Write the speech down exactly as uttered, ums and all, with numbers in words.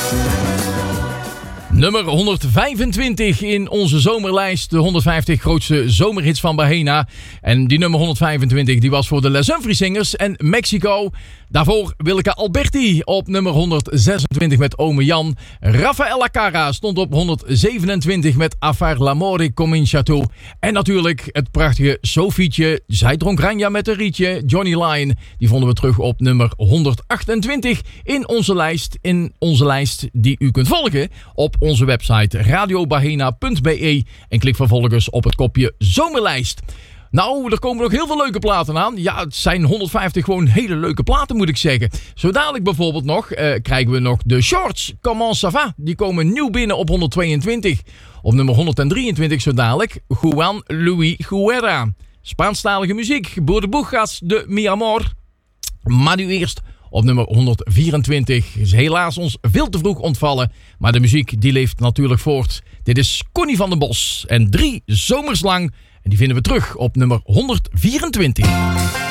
Nummer honderdvijfentwintig in onze zomerlijst. De honderdvijftig grootste zomerhits van Bahena. En die nummer honderdvijfentwintig die was voor de Les Humphries Zingers en Mexico. Daarvoor Willeke Alberti op nummer honderdzesentwintig met Ome Jan. Rafaela Carrà stond op honderdzevenentwintig met A Far l'amore cominciato. En natuurlijk het prachtige Sofietje. Zij dronk Ranja met een rietje. Johnny Lyon. Die vonden we terug op nummer honderdachtentwintig in onze lijst. In onze lijst die u kunt volgen op onze website radio bahena punt b e. En klik vervolgens op het kopje Zomerlijst. Nou, er komen nog heel veel leuke platen aan. Ja, het zijn honderdvijftig gewoon hele leuke platen, moet ik zeggen. Zo dadelijk bijvoorbeeld nog uh, krijgen we nog de Shorts. Comment ça va? Die komen nieuw binnen op honderdtweeëntwintig. Op nummer honderddrieëntwintig zo dadelijk Juan Luis Guerra. Spaanstalige muziek. Por de Bujas de Mi Amor. Maar nu eerst op nummer honderdvierentwintig. Is helaas ons veel te vroeg ontvallen. Maar de muziek die leeft natuurlijk voort. Dit is Connie van den Bos. En drie zomers lang. En die vinden we terug op nummer honderdvierentwintig.